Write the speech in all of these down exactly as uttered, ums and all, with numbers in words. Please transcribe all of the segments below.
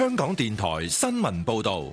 香港電台新聞報道。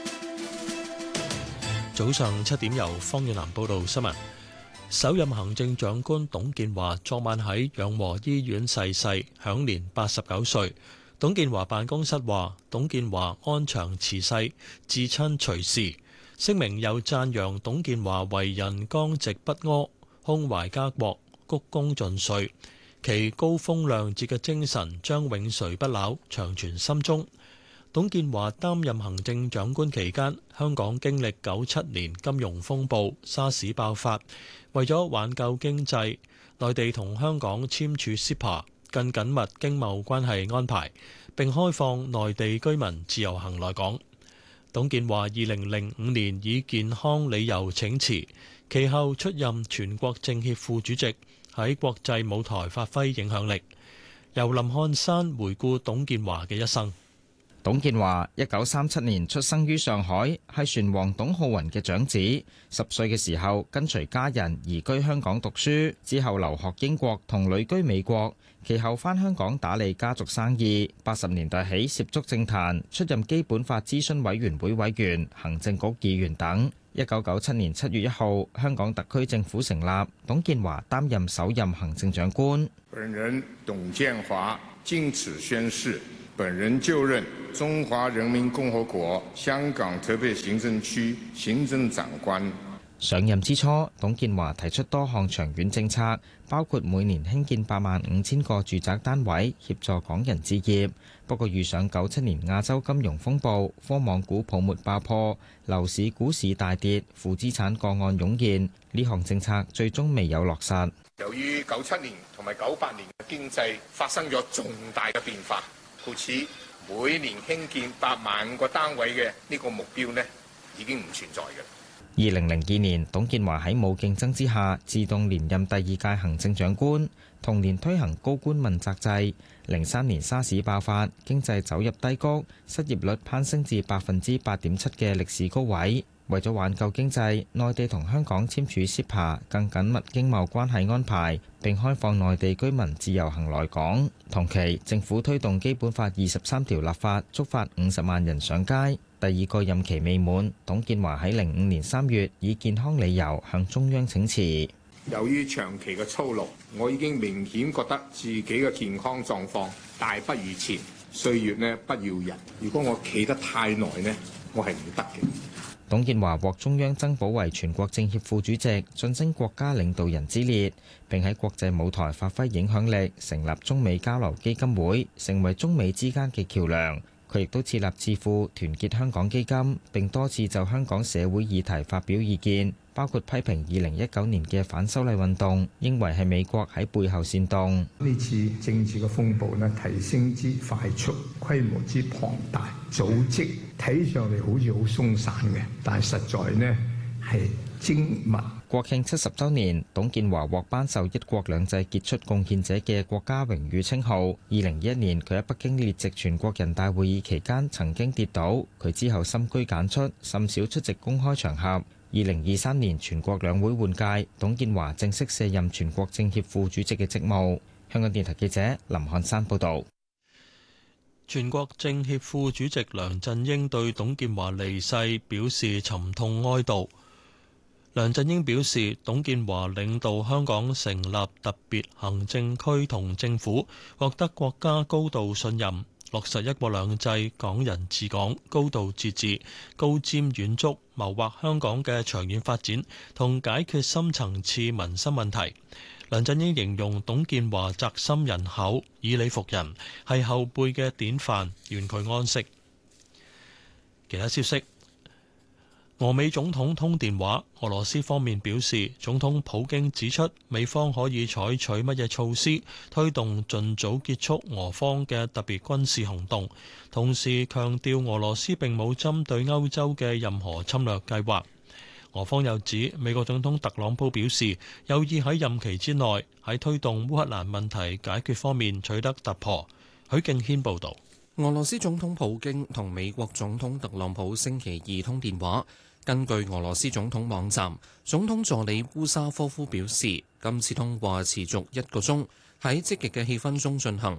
早上七點，由方遠南報道新聞。首任行政長官董建華昨晚喺養和醫院逝世，享年八十九歲。董建華辦公室話，董建華安詳辭世，至親隨侍。聲明又讚揚董建華為人剛直不阿，胸懷家國，鞠躬盡瘁，其高風亮節嘅精神將永垂不朽，長存心中。董建華擔任行政長官期間，香港經歷九七年金融風暴、沙士爆發，為咗挽救經濟，內地同香港簽署 C E P A 更緊密經貿關係安排，並開放內地居民自由行來港。董建華二零零五年以健康理由請辭，其後出任全國政協副主席，喺國際舞台發揮影響力。由林漢山回顧董建華嘅一生。 董建華一九三七年出生於上海，係船王董浩雲嘅長子。十歲嘅時候跟隨家人移居香港讀書，之後留學英國同旅居美國，其後返香港打理家族生意。八十年代起涉足政壇，出任基本法諮詢委員會委員、行政局議員等。一九九七年七月一號，香港特區政府成立，董建華擔任首任行政長官。 本人董建華經此宣誓，本人就任中華人民共和國香港特別行政區行政長官。 上任之初，董建華提出多項長遠政策，包括每年興建八萬五千個住宅單位，協助港人置業。不過遇上九七年亞洲金融風暴，科網股泡沫爆破，樓市股市大跌，負資產個案湧現，呢項政策最終未有落實。 由於九七年同埋九八年嘅經濟發生咗重大嘅變化，故此每年興建八萬個單位嘅呢個目標呢，已經唔存在嘅。 二零零二年，董建華喺冇競爭之下自動連任第二屆行政長官，同年推行高官問責制。零三年沙士爆發，經濟走入低谷，失業率攀升至百分之八點七嘅歷史高位。為咗挽救經濟，內地同香港簽署 C E P A 更緊密經貿關係安排，並開放內地居民自由行來港。同期，政府推動基本法二十三條立法，觸發五十萬人上街。第二個任期未滿，董建華喺零五年三月以健康理由向中央請辭。 由於長期嘅操勞，我已經明顯覺得自己嘅健康狀況大不如前。歲月呢不要人，如果我企得太耐呢，我係唔得嘅。 董建華獲中央增補為全國政協副主席，晉升國家領導人之列，並喺國際舞台發揮影響力，成立中美交流基金會，成為中美之間嘅橋梁。佢亦都設立智庫團結香港基金，並多次就香港社會議題發表意見，包括批評二零一九年嘅反修例運動，認為係美國喺背後煽動。 呢次政治嘅風暴呢，提升之快速，規模之龐大，組織睇上嚟好似好鬆散嘅，但係實在呢係精密。 國慶七十週年，董建華獲頒授一國兩制傑出貢獻者嘅國家榮譽稱號。二零一一年，佢喺北京列席全國人大會議期間曾經跌倒，佢之後深居簡出，甚少出席公開場合。二零二三年全國兩會換屆，董建華正式卸任全國政協副主席嘅職務。香港電台記者林漢山報導。 全國政協副主席梁振英對董建華離世表示沉痛哀悼。梁振英表示，董建華領導香港成立特別行政區同政府，獲得國家高度信任，落實一國兩制、港人治港、高度自治，高瞻遠矚，謀劃香港嘅長遠發展同解決深層次民生問題。梁振英形容董建華宅心仁厚、以理服人，係後輩嘅典範，願佢安息。其他消息。俄美總統通電話，俄羅斯方面表示，總統普京指出，美方可以採取乜嘢措施推動盡早結束俄方嘅特別軍事行動，同時強調俄羅斯並冇針對歐洲嘅任何侵略計劃。俄方又指，美國總統特朗普表示有意喺任期之內喺推動烏克蘭問題解決方面取得突破。許敬軒報導。 俄羅斯總統普京同美國總統特朗普星期二通電話。根據俄羅斯總統網站，總統助理烏沙科夫表示，今次通話持續一個鐘，喺積極嘅氣氛中進行。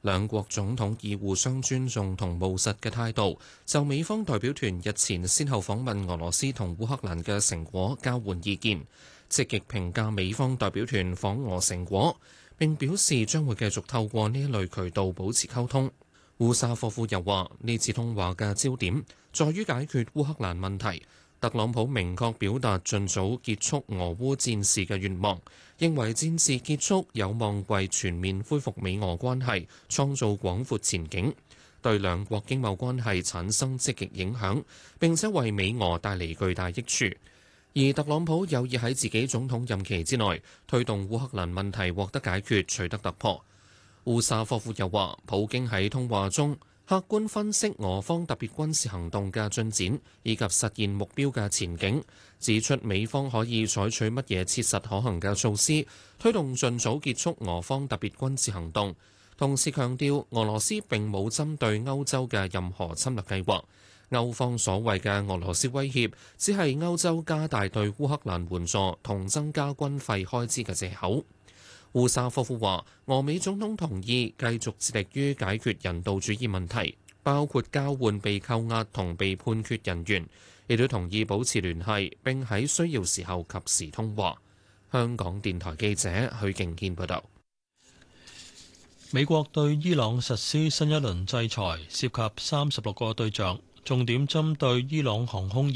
兩國總統以互相尊重同務實嘅態度，就美方代表團日前先後訪問俄羅斯同烏克蘭嘅成果交換意見，積極評價美方代表團訪俄成果，並表示將會繼續透過呢一類渠道保持溝通。烏沙科夫又話：呢次通話嘅焦點在於解決烏克蘭問題。特朗普明確表達盡早結束俄烏戰事嘅願望，認為戰事結束有望為全面恢復美俄關係創造廣闊前景，對兩國經貿關係產生積極影響，並且為美俄帶嚟巨大益處。而特朗普有意喺自己總統任期之內推動烏克蘭問題獲得解決，取得突破。烏沙科夫又話，普京喺通話中客觀分析俄方特別軍事行動嘅進展以及實現目標嘅前景，指出美方可以採取乜嘢切實可行嘅措施，推動盡早結束俄方特別軍事行動。同時強調，俄羅斯並冇針對歐洲嘅任何侵略計劃，歐方所謂嘅俄羅斯威脅，只係歐洲加大對烏克蘭援助同增加軍費開支嘅藉口。烏沙科夫話：俄美總統同意繼續致力於解決人道主義問題，包括交換被扣押同被判決人員，亦都同意保持聯繫，並喺需要時候及時通話。香港電台記者許敬軒報道。 美國對伊朗實施新一輪制裁，涉及三十六個對象，重點針對伊朗航空業。